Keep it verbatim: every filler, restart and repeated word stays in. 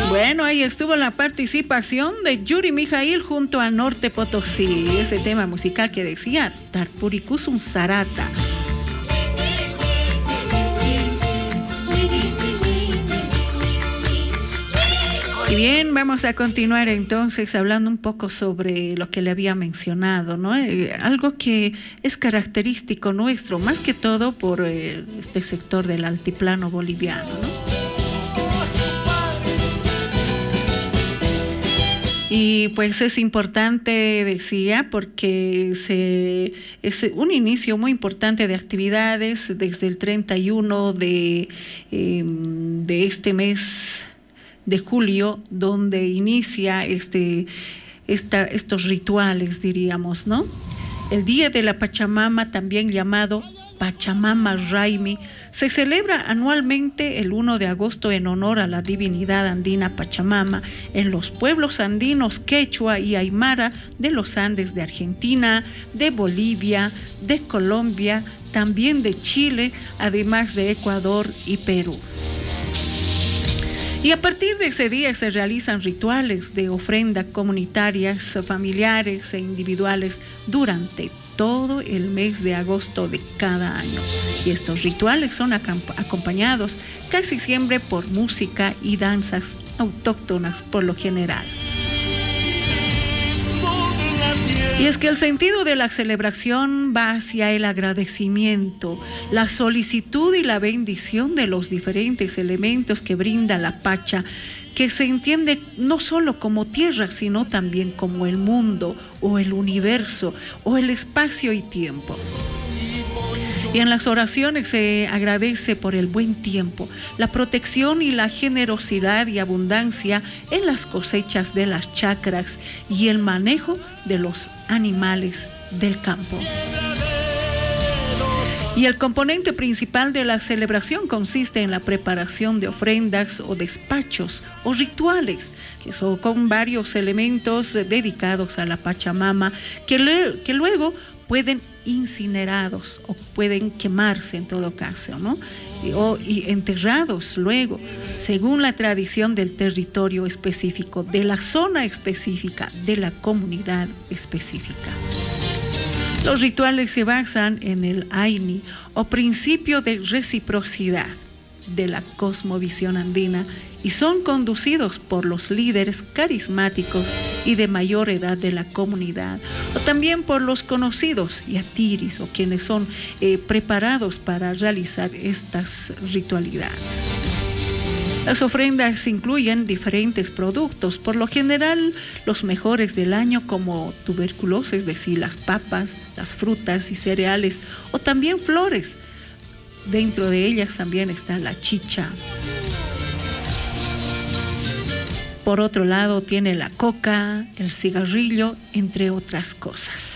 Bueno, ahí estuvo la participación de Yuri Mijail junto a Norte Potosí, ese tema musical que decía Tarpuricusum Sarata. Y bien, vamos a continuar entonces hablando un poco sobre lo que le había mencionado, ¿no? Eh, algo que es característico nuestro, más que todo por eh, este sector del altiplano boliviano, ¿no? Y pues es importante, decía, porque se, es un inicio muy importante de actividades desde el treinta y uno de, eh, de este mes de julio, donde inicia este, esta, estos rituales, diríamos, ¿no? El Día de la Pachamama, también llamado Pachamama Raimi, se celebra anualmente el primero de agosto en honor a la divinidad andina Pachamama en los pueblos andinos quechua y aymara de los Andes de Argentina, de Bolivia, de Colombia, también de Chile, además de Ecuador y Perú. Y a partir de ese día se realizan rituales de ofrenda comunitarias, familiares e individuales durante todo el mes de agosto de cada año. Y estos rituales son acompañados casi siempre por música y danzas autóctonas por lo general. Y es que el sentido de la celebración va hacia el agradecimiento, la solicitud y la bendición de los diferentes elementos que brinda la Pacha, que se entiende no solo como tierra, sino también como el mundo o el universo o el espacio y tiempo. Y en las oraciones se agradece por el buen tiempo, la protección y la generosidad y abundancia en las cosechas de las chacras y el manejo de los animales del campo. Y el componente principal de la celebración consiste en la preparación de ofrendas o despachos o rituales, que son con varios elementos dedicados a la Pachamama, que, le, que luego pueden incinerados o pueden quemarse en todo caso, ¿no? Y, o, y enterrados luego, según la tradición del territorio específico, de la zona específica, de la comunidad específica. Los rituales se basan en el Aini, o principio de reciprocidad de la cosmovisión andina, y son conducidos por los líderes carismáticos y de mayor edad de la comunidad, o también por los conocidos yatiris, o quienes son eh, preparados para realizar estas ritualidades. Las ofrendas incluyen diferentes productos, por lo general los mejores del año, como tubérculos, es decir, las papas, las frutas y cereales, o también flores. Dentro de ellas también está la chicha. Por otro lado, tiene la coca, el cigarrillo, entre otras cosas.